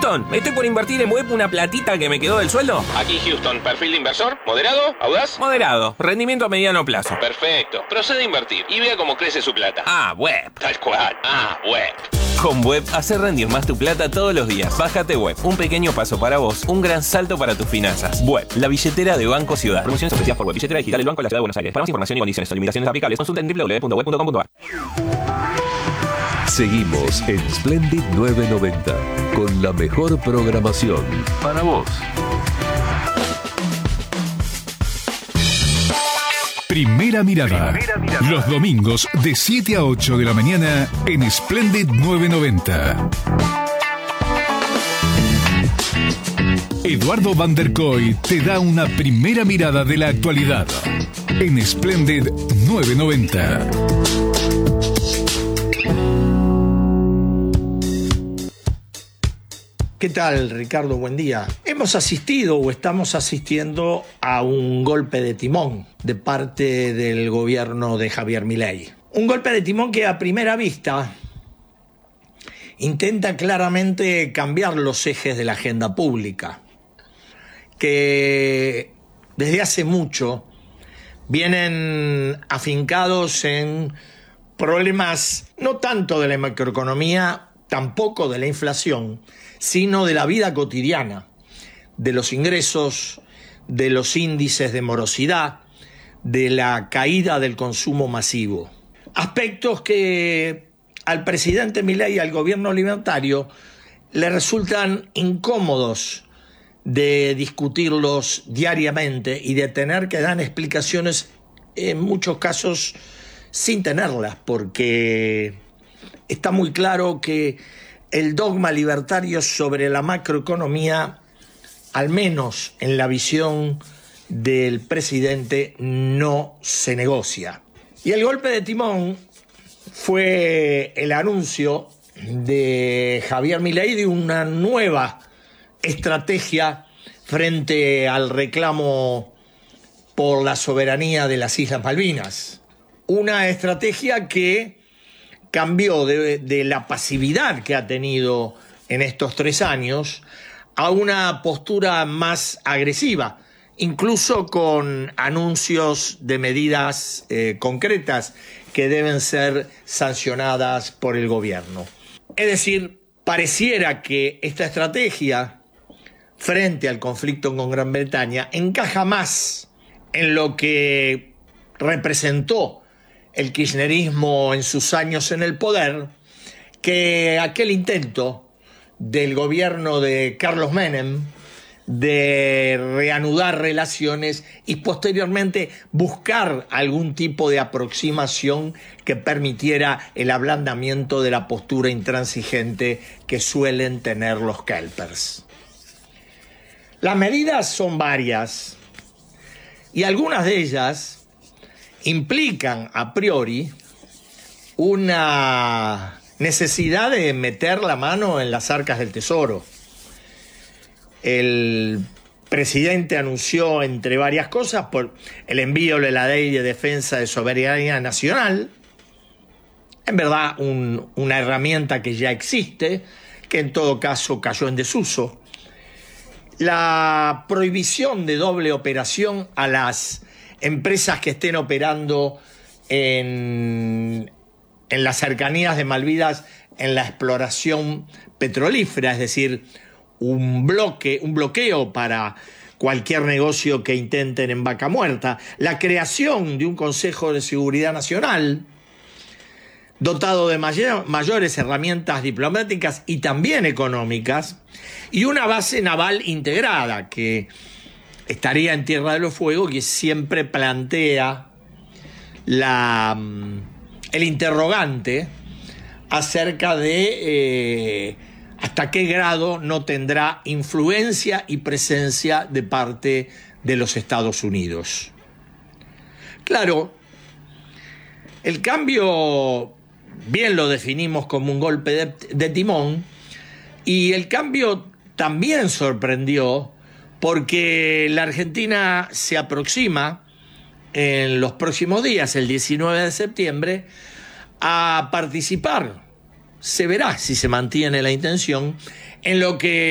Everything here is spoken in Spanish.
Houston, estoy por invertir en web una platita que me quedó del sueldo. Aquí Houston, perfil de inversor, moderado, audaz. Moderado, rendimiento a mediano plazo. Perfecto, procede a invertir y vea cómo crece su plata. Web. Tal cual, web. Con Web, hacer rendir más tu plata todos los días. Bájate Web, un pequeño paso para vos, un gran salto para tus finanzas. Web, la billetera de Banco Ciudad. Promociones ofrecidas por Web, billetera digital del Banco de la Ciudad de Buenos Aires. Para más información y condiciones o limitaciones aplicables, consulta en www.web.com.ar. Seguimos en Splendid 990 con la mejor programación para vos. Primera mirada. Los domingos de 7 a 8 de la mañana en Splendid 990. Eduardo Van der Kooi te da una primera mirada de la actualidad en Splendid 990. ¿Qué tal, Ricardo? Buen día. Hemos asistido o estamos asistiendo a un golpe de timón de parte del gobierno de Javier Milei. Un golpe de timón que a primera vista intenta claramente cambiar los ejes de la agenda pública, que desde hace mucho vienen afincados en problemas no tanto de la macroeconomía, tampoco de la inflación, sino de la vida cotidiana, de los ingresos, de los índices de morosidad, de la caída del consumo masivo. Aspectos que al presidente Milei y al gobierno libertario le resultan incómodos de discutirlos diariamente y de tener que dar explicaciones en muchos casos sin tenerlas, porque está muy claro que el dogma libertario sobre la macroeconomía, al menos en la visión del presidente, no se negocia. Y el golpe de timón fue el anuncio de Javier Milei de una nueva estrategia frente al reclamo por la soberanía de las Islas Malvinas. Una estrategia que cambió de la pasividad que ha tenido en estos 3 años a una postura más agresiva, incluso con anuncios de medidas concretas que deben ser sancionadas por el gobierno. Es decir, pareciera que esta estrategia frente al conflicto con Gran Bretaña encaja más en lo que representó el kirchnerismo en sus años en el poder que aquel intento del gobierno de Carlos Menem de reanudar relaciones y posteriormente buscar algún tipo de aproximación que permitiera el ablandamiento de la postura intransigente que suelen tener los kelpers. Las medidas son varias y algunas de ellas implican a priori una necesidad de meter la mano en las arcas del Tesoro. El presidente anunció, entre varias cosas, por el envío de la Ley de Defensa de Soberanía Nacional, en verdad una herramienta que ya existe, que en todo caso cayó en desuso. La prohibición de doble operación a las empresas que estén operando en las cercanías de Malvinas en la exploración petrolífera, es decir, un bloqueo para cualquier negocio que intenten en Vaca Muerta, la creación de un Consejo de Seguridad Nacional dotado de mayores herramientas diplomáticas y también económicas, y una base naval integrada que estaría en Tierra de los Fuegos, que siempre plantea el interrogante acerca de hasta qué grado no tendrá influencia y presencia de parte de los Estados Unidos. Claro, el cambio bien lo definimos como un golpe de timón, y el cambio también sorprendió porque la Argentina se aproxima en los próximos días, el 19 de septiembre, a participar, se verá si se mantiene la intención, en lo que